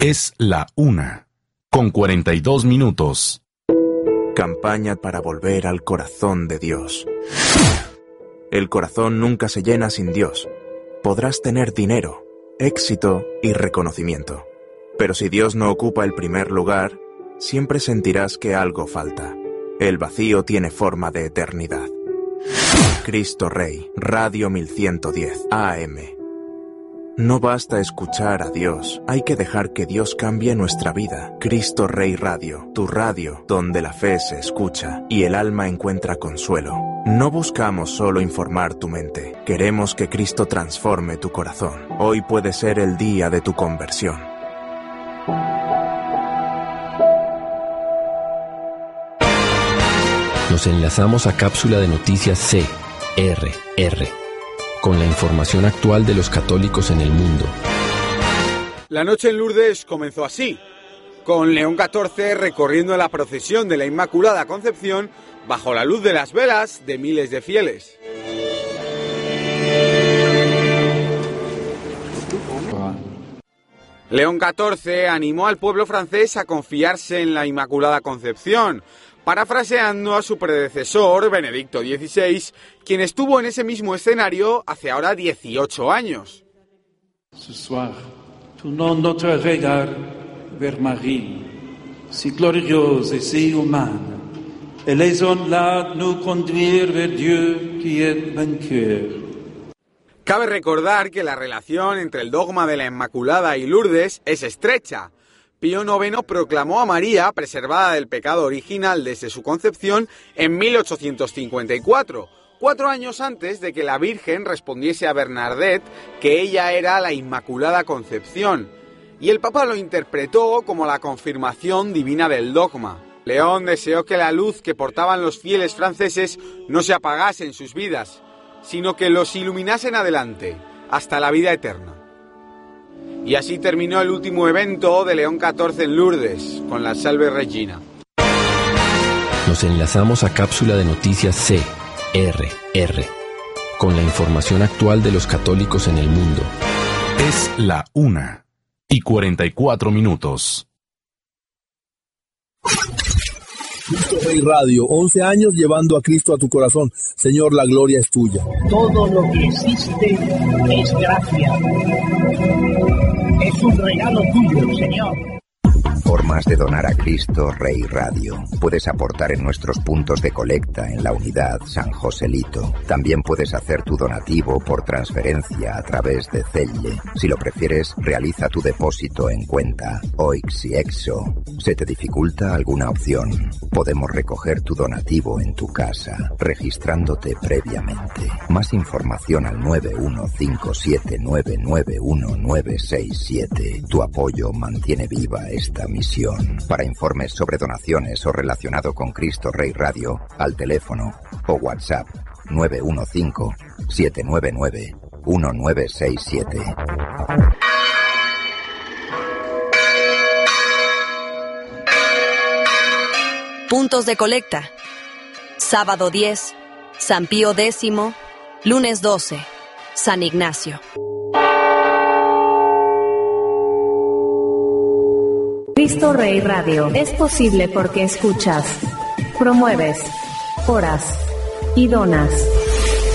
Es la 1:42. Campaña para volver al corazón de Dios. El corazón nunca se llena sin Dios. Podrás tener dinero, éxito y reconocimiento. Pero si Dios no ocupa el primer lugar, siempre sentirás que algo falta. El vacío tiene forma de eternidad. Cristo Rey, Radio 1110, AM. No basta escuchar a Dios, hay que dejar que Dios cambie nuestra vida. Cristo Rey Radio, tu radio, donde la fe se escucha y el alma encuentra consuelo. No buscamos solo informar tu mente, queremos que Cristo transforme tu corazón. Hoy puede ser el día de tu conversión. Nos enlazamos a Cápsula de Noticias CRR, con la información actual de los católicos en el mundo. La noche en Lourdes comenzó así, con León XIV recorriendo la procesión de la Inmaculada Concepción bajo la luz de las velas de miles de fieles. León XIV animó al pueblo francés a confiarse en la Inmaculada Concepción, parafraseando a su predecesor, Benedicto XVI, quien estuvo en ese mismo escenario hace ahora 18 años. Ce soir, tournons notre regard vers Marie, si glorieuse et si humaine, et laissons-la nous conduire vers Dieu qui est vainqueur. Cabe recordar que la relación entre el dogma de la Inmaculada y Lourdes es estrecha. Pío IX proclamó a María preservada del pecado original desde su concepción en 1854, 4 años antes de que la Virgen respondiese a Bernadette que ella era la Inmaculada Concepción, y el Papa lo interpretó como la confirmación divina del dogma. León deseó que la luz que portaban los fieles franceses no se apagase en sus vidas, sino que los iluminasen adelante, hasta la vida eterna. Y así terminó el último evento de León XIV en Lourdes, con la Salve Regina. Nos enlazamos a Cápsula de Noticias CRR, con la información actual de los católicos en el mundo. Es la 1:44. Cristo Rey Radio, 11 años llevando a Cristo a tu corazón. Señor, la gloria es tuya. Todo lo que existe es gracia. Es un regalo tuyo, Señor. Formas de donar a Cristo Rey Radio. Puedes aportar en nuestros puntos de colecta en la unidad San Joselito. También puedes hacer tu donativo por transferencia a través de Zelle. Si lo prefieres, realiza tu depósito en cuenta OIX y EXO. ¿Se te dificulta alguna opción? Podemos recoger tu donativo en tu casa, registrándote previamente. Más información al 915799167. Tu apoyo mantiene viva esta misión. Para informes sobre donaciones o relacionado con Cristo Rey Radio, al teléfono o WhatsApp 915-799-1967. Puntos de colecta. Sábado 10, San Pío X, lunes 12, San Ignacio. Cristo Rey Radio es posible porque escuchas, promueves, oras y donas.